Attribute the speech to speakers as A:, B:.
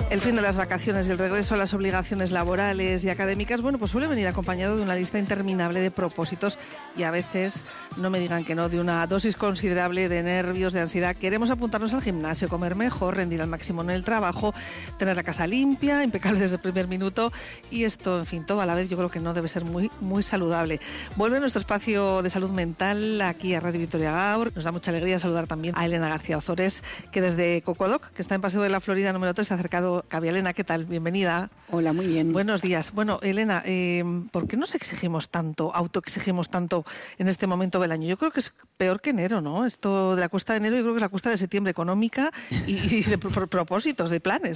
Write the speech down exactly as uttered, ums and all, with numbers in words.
A: El fin de las vacaciones y el regreso a las obligaciones laborales y académicas, bueno, pues suele venir acompañado de una lista interminable de propósitos y a veces, no me digan que no, de una dosis considerable de nervios, de ansiedad. Queremos apuntarnos al gimnasio, comer mejor, rendir al máximo en el trabajo, tener la casa limpia, impecable desde el primer minuto y esto, en fin, todo a la vez yo creo que no debe ser muy, muy saludable. Vuelve nuestro espacio de salud mental aquí a Radio Vitoria Gaur. Nos da mucha alegría saludar también a Elena García Ozores, que desde Cocodoc, que está en Paseo de la Florida número tres, se ha acercado. Elena, ¿qué tal? Bienvenida.
B: Hola, muy bien.
A: Buenos días. Bueno, Elena, eh, ¿por qué nos exigimos tanto, autoexigimos tanto en este momento del año? Yo creo que es peor que enero, ¿no? Esto de la cuesta de enero, yo creo que es la cuesta de septiembre económica y, y de pro- propósitos, de planes.